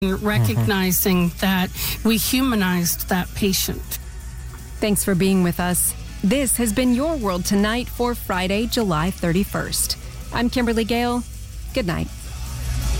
recognizing that we humanized that patient. Thanks for being with us. This has been Your World Tonight for Friday, July 31st. I'm Kimberly Gale. Good night.